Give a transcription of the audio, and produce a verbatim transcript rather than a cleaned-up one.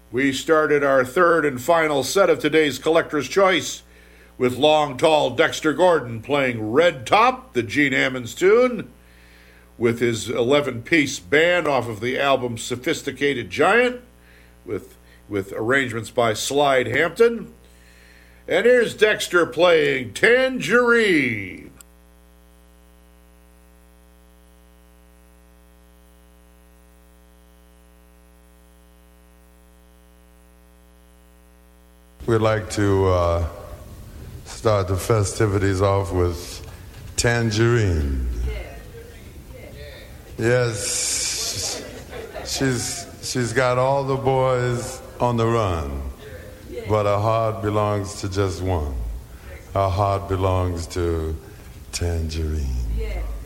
We started our third and final set of today's Collector's Choice with Long Tall Dexter Gordon playing Red Top, the Gene Ammons tune, with his eleven-piece band off of the album Sophisticated Giant, with, with arrangements by Slide Hampton. And here's Dexter playing Tangerine. We'd like to uh, start the festivities off with Tangerine. Yes, she's she's got all the boys on the run, but her heart belongs to just one. Her heart belongs to Tangerine.